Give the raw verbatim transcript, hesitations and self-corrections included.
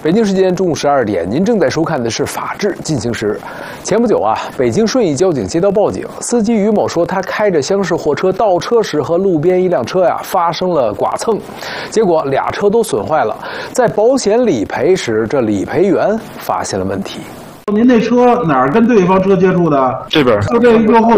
北京时间中午十二点，您正在收看的是《法治进行时》。前不久啊，北京顺义交警接到报警，司机于某说他开着厢式货车倒车时和路边一辆车呀发生了剐蹭，结果俩车都损坏了。在保险理赔时，这理赔员发现了问题。 您那车哪儿跟对方车接触的？ 这边。 就这一个后